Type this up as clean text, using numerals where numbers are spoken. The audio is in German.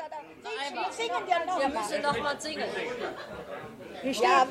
Singen wir noch. Wir müssen noch mal singen. Ja,